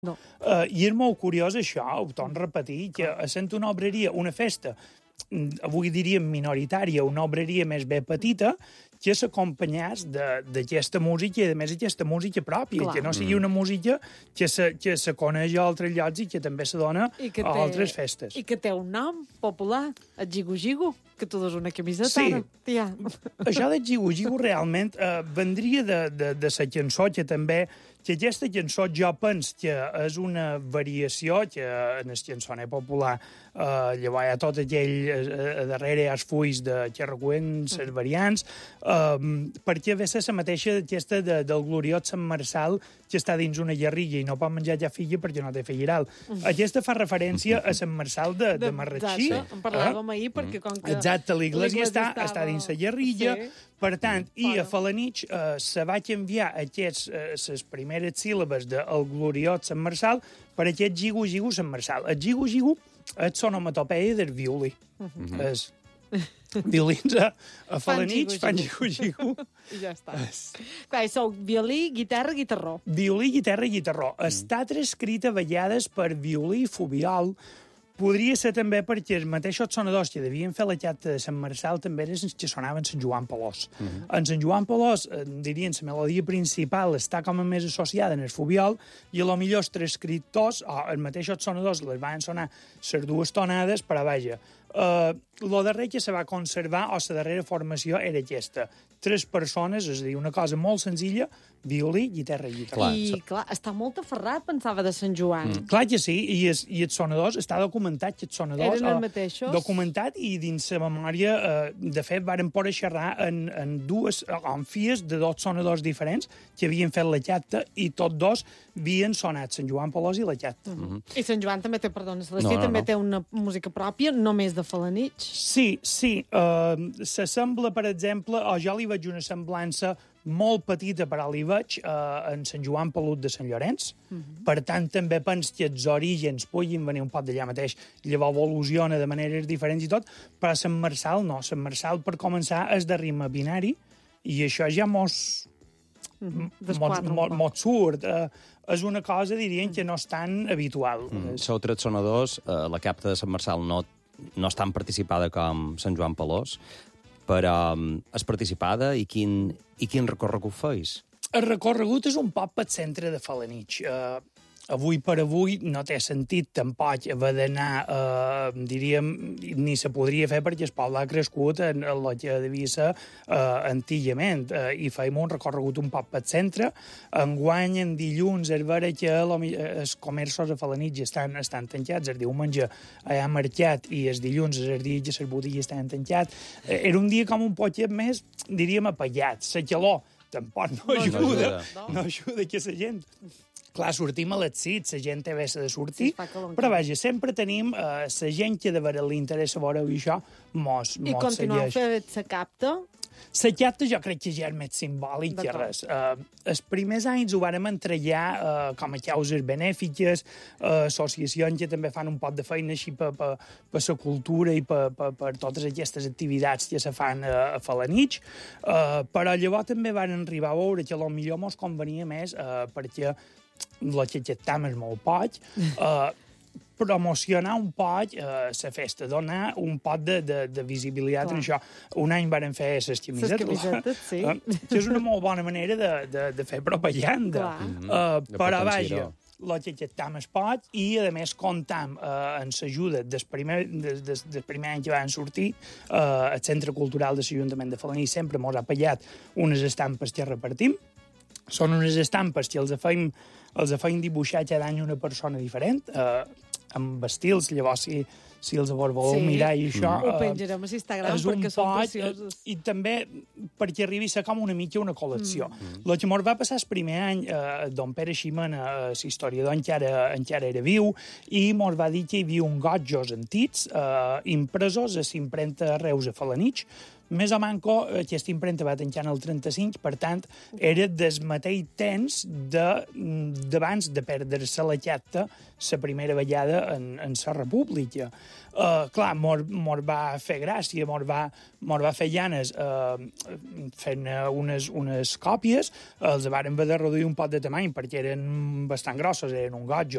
No. I és molt curiós això, ho torno a repetir, que sent una obreria, una festa, avui diríem minoritària, una obreria més bé petita, que s'acompanyés d'aquesta música, i a més aquesta música pròpia, Clar. que no sigui una música que se coneix a altres llocs i que també se dona a altres festes. I que té un nom popular, el Gigu-Gigu, que tu dus una camiseta, Sí. ara, tia. Això de Gigu-Gigu realment vendria de la cançó, que també que aquesta cançó jo penso que és una variació que en el cançoner popular llavors hi ha tot aquell a darrere hi ha els fulls que recullen les variants, perquè ve ser la mateixa aquesta del gloriot Sant Marçal que està dins una garriga i no pot menjar ja filla perquè no té filleral. Aquesta fa referència a Sant Marçal de Marratxí. Exacte, en parlàvem ahir perquè com que... Exacte, l'església està dins la garriga, Sí. per tant, i a Falanich se va canviar les primeres síl·labes del gloriot Sant Marçal per aquest Gigu-Gigu Sant Marçal. El Gigu-Gigu és l'onomatopeia del violí. Els violins a Falanich fan Gigu-Gigu. I ja està. Clar, sou violí, guitarra, guitarró. Violí, guitarra i guitarró. Està escrita a vegades per violí i fobiol. Podria ser també perquè els mateixos sonadors que devien fer la xata de Sant Marçal també eren els que sonaven Sant Joan Pelós. En Sant Joan Pelós, dirien, la melodia principal està com a més associada en el fobiol i a lo millor els transcriptors o els mateixos sonadors les van sonar les dues tonades, però vaja, lo darrer que se va conservar o la darrera formació era aquesta. 3 persones, és a dir, una cosa molt senzilla, violí, guitarra i guitarra. Clar, està molt aferrat, pensava, de Sant Joan. Clar que sí, i els sonadors, està documentat que els sonadors... Eren els mateixos? Documentat, i dins la memòria, de fet, varen poder xerrar en fies de 2 sonadors diferents que havien fet la xata i tots 2 havien sonat Sant Joan Pelós i la xata. I Sant Joan també té, perdona, Celestí, també té una música pròpia, només de Falanich. Sí. S'assembla, per exemple, o jo li veig una semblança molt petita, però li veig en Sant Joan Pelut de Sant Llorenç. Per tant, també penso que els orígens puguin venir un poc d'allà mateix. Llavors evoluciona de maneres diferents i tot, però Sant Marçal no. Sant Marçal, per començar, és de ritme binari, i això ja mos surt. És una cosa, dirien, que no és tan habitual. Sou 3 sonadors, la capta de Sant Marçal no és tan participada com Sant Joan Pelós, però és participada i quin recorregut feis? El recorregut és un poc pel centre de Falanich. Avui per avui no té sentit tampoc haver d'anar, diríem, ni se podria fer perquè el poble ha crescut en el que devia ser antigament, i feim un recorregut un poc pel centre. Enguany, en dilluns, és vera que els comerços a Falanich estan tancats, el diumenge hi ha mercat i els dilluns és el dia que les botigues estan tancats. Era un dia com un poquet més, diríem, apallat. La calor tampoc no ajuda que la gent... Clar, sortim a les 6, la gent té de sortir, però vaja, sempre tenim la gent que de veure li interessa veure això, mos segueix. I continueu fent la capta? La capta jo crec que ja és més simbòlic que res. Els primers anys ho vàrem entrellar com a causes benèfiques, associacions que també fan un pot de feina així per la cultura i per totes aquestes activitats que se fan a Falanich, però llavors també van arribar a veure que potser mos convenia més perquè la xatxatam és molt poc, promocionar un poc la festa, donar un poc de visibilitat en això. Un any varen fer les camisetes, sí. Que és una molt bona manera de fer propaganda. Però vaja, la xatxatam es pot, i a més comptam en l'ajuda del primer any que van sortir, el Centre Cultural de l'Ajuntament de Falanich sempre mos ha pagat unes estampes que repartim. Són unes estampes que els feim dibuixar cada any una persona diferent, amb estils. Llavors, si els voleu mirar i això... Ho penjarem a Instagram perquè són preciosos. I també perquè arribi a ser com una mica una col·lecció. El que mos va passar el primer any, don Pere Ximena, l'historiador, encara era viu, i mos va dir que hi havia un gotjos antics impresos a l'impremta Reus a Falanich. Més o manco, aquesta impremta va tancar en el 35, per tant, era del mateix temps d'abans de perdre-se la xata la primera vegada en la República. Clar, mos va fer gràcia, mos va fer llanes fent unes còpies, els varen haver de reduir un poc de tamany perquè eren bastant grossos, eren un gotjo.